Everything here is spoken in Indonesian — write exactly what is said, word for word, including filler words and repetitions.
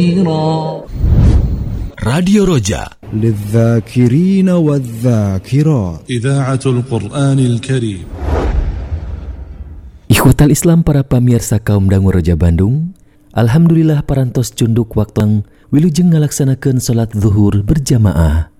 Radio Roja للذاكرين والذاكرات إذاعة القرآن الكريم. Ikhwatal Islam, para pamirsa kaum dangu Roja Bandung, alhamdulillah parantos cunduk waktu wilujeng ngalaksanakeun salat zuhur berjamaah.